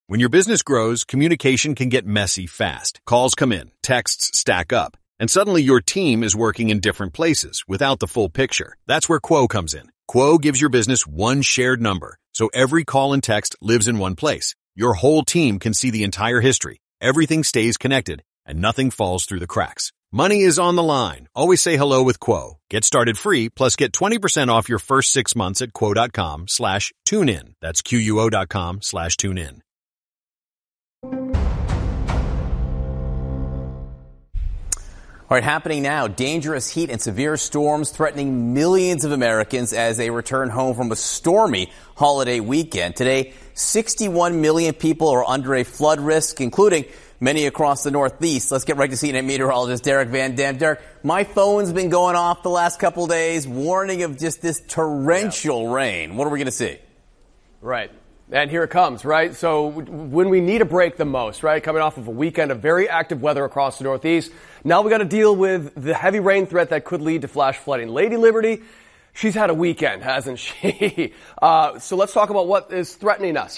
When your business grows, communication can get messy fast. Calls come in, texts stack up, and suddenly your team is working in different places without the full picture. That's where Quo comes in. Quo gives your business one shared number, so every call and text lives in one place. Your whole team can see the entire history. Everything stays connected, and nothing falls through the cracks. Money is on the line. Always say hello with Quo. Get started free, plus get 20% off your first 6 months at quo.com/tunein. That's quo.com/tunein. All right, happening now, dangerous heat and severe storms threatening millions of Americans as they return home from a stormy holiday weekend. Today, 61 million people are under a flood risk, including many across the Northeast. Let's get right to CNN meteorologist Derek Van Dam. Derek, my phone's been going off the last couple of days, warning of just this torrential rain. What are we going to see? Right. And here it comes, right? So when we need a break the most, right? Coming off of a weekend of very active weather across the Northeast. Now we got to deal with the heavy rain threat that could lead to flash flooding. Lady Liberty, she's had a weekend, hasn't she? So let's talk about what is threatening us.